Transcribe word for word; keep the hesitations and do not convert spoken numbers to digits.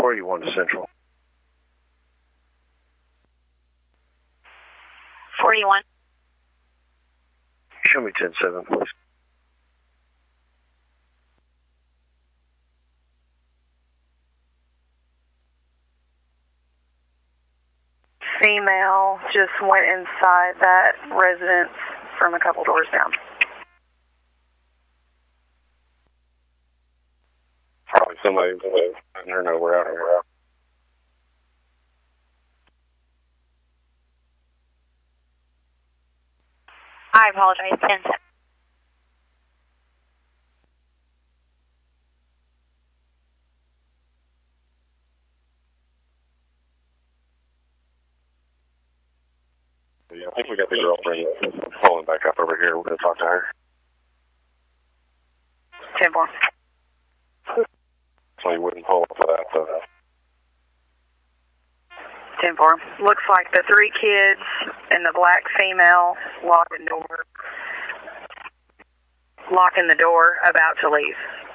forty-one to Central. forty-one. Show me ten seven, please. Female just went inside that residence from a couple doors down. Probably somebody who lives in there, no, we're out, we're out. I apologize, ten seven. Yeah, I think we got the girlfriend pulling back up over here. We're going to talk to her. ten four. So you wouldn't pull up for that, so. ten four. Looks like the three kids and the black female locking door, locking the door, about to leave.